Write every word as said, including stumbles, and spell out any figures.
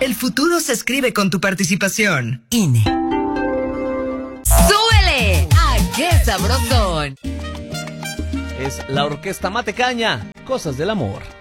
El futuro se escribe con tu participación. I N E. ¡Súbele! ¡Ah, qué sabrosón! Es la Orquesta Matecaña, Cosas del Amor.